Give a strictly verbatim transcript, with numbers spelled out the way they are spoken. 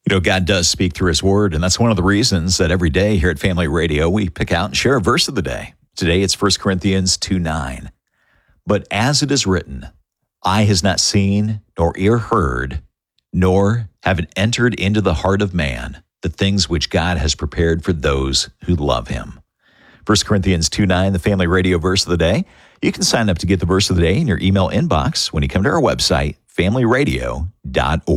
You know, God does speak through his word, and that's one of the reasons that every day here at Family Radio, we pick out and share a verse of the day. Today, it's First Corinthians two nine. But as it is written, eye has not seen, nor ear heard, nor have it entered into the heart of man, the things which God has prepared for those who love him. First Corinthians two nine, the Family Radio verse of the day. You can sign up to get the verse of the day in your email inbox when you come to our website, family radio dot org.